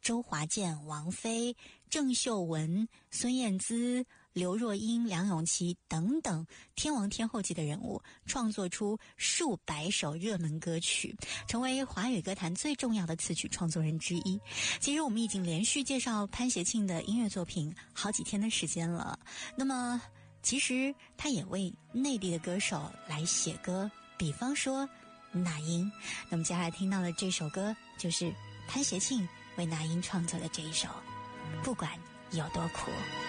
周华健、王菲、郑秀文、孙燕姿、刘若英、梁咏琪等等天王天后级的人物，创作出数百首热门歌曲，成为华语歌坛最重要的词曲创作人之一。其实我们已经连续介绍潘协庆的音乐作品好几天的时间了，那么其实他也为内地的歌手来写歌，比方说那英。那么接下来听到的这首歌就是潘协庆为那英创作的这一首《不管有多苦》。